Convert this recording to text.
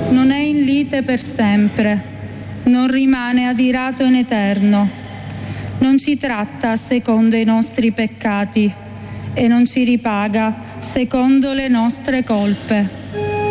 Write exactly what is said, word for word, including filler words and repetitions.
non è in lite per sempre, non rimane adirato in eterno, non ci tratta secondo i nostri peccati e non ci ripaga secondo le nostre colpe.